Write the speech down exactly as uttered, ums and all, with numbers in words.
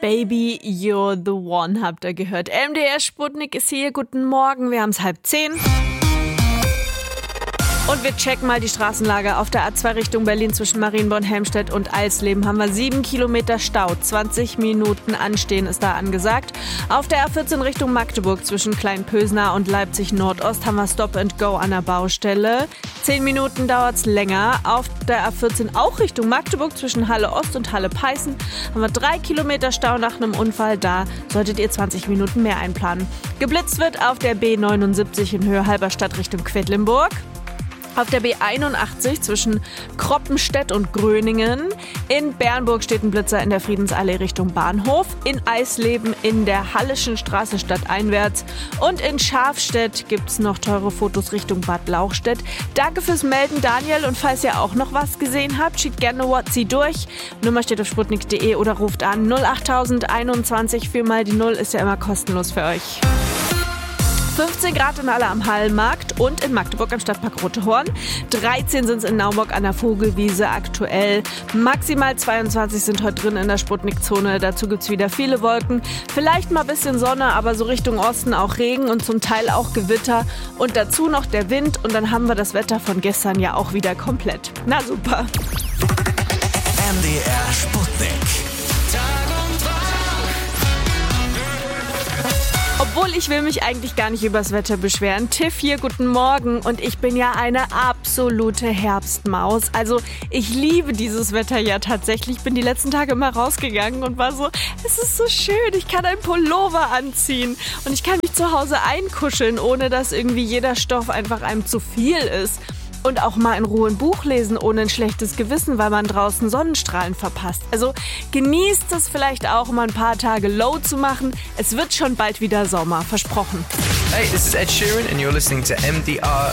Baby, you're the one, habt ihr gehört. M D R Sputnik ist hier. Guten Morgen, wir haben es halb zehn. Und wir checken mal die Straßenlage. Auf der A zwei Richtung Berlin zwischen Marienborn, Helmstedt und Eisleben haben wir sieben Kilometer Stau. zwanzig Minuten Anstehen ist da angesagt. Auf der A vierzehn Richtung Magdeburg zwischen Kleinpösner und Leipzig Nordost haben wir Stop and Go an der Baustelle. zehn Minuten dauert's länger. Auf der A vierzehn auch Richtung Magdeburg zwischen Halle Ost und Halle Peißen haben wir drei Kilometer Stau nach einem Unfall. Da solltet ihr zwanzig Minuten mehr einplanen. Geblitzt wird auf der B neunundsiebzig in Höhe Halberstadt Richtung Quedlinburg. Auf der B einundachtzig zwischen Kroppenstedt und Gröningen. In Bernburg steht ein Blitzer in der Friedensallee Richtung Bahnhof. In Eisleben in der Hallischen Straße stadteinwärts. Und in Schafstedt gibt's noch teure Fotos Richtung Bad Lauchstädt. Danke fürs Melden, Daniel. Und falls ihr auch noch was gesehen habt, schickt gerne WhatsApp durch. Nummer steht auf sputnik punkt de oder ruft an null acht einundzwanzig. Viermal die Null ist ja immer kostenlos für euch. fünfzehn Grad in Halle am Hallenmarkt und in Magdeburg am Stadtpark Rotehorn. dreizehn sind es in Naumburg an der Vogelwiese aktuell. Maximal zweiundzwanzig sind heute drin in der Sputnik-Zone. Dazu gibt es wieder viele Wolken. Vielleicht mal ein bisschen Sonne, aber so Richtung Osten auch Regen und zum Teil auch Gewitter. Und dazu noch der Wind und dann haben wir das Wetter von gestern ja auch wieder komplett. Na super. M D R Sputnik. Obwohl, ich will mich eigentlich gar nicht übers Wetter beschweren. Tiff hier, guten Morgen. Und ich bin ja eine absolute Herbstmaus. Also ich liebe dieses Wetter ja tatsächlich. Ich bin die letzten Tage immer rausgegangen und war so, es ist so schön. Ich kann ein Pullover anziehen und ich kann mich zu Hause einkuscheln, ohne dass irgendwie jeder Stoff einfach einem zu viel ist. Und auch mal in Ruhe ein Buch lesen, ohne ein schlechtes Gewissen, weil man draußen Sonnenstrahlen verpasst. Also genießt es vielleicht auch, mal ein paar Tage low zu machen. Es wird schon bald wieder Sommer, versprochen. Hey, this is Ed Sheeran and you're listening to M D R